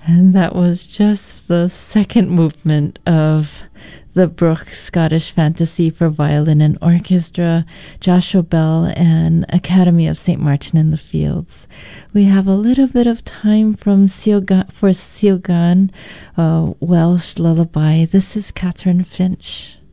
And that was just the second movement of the Bruch Scottish Fantasy for Violin and Orchestra, Joshua Bell and Academy of St. Martin in the Fields. We have a little bit of time from for Siogan, Welsh lullaby. This is Catherine Finch.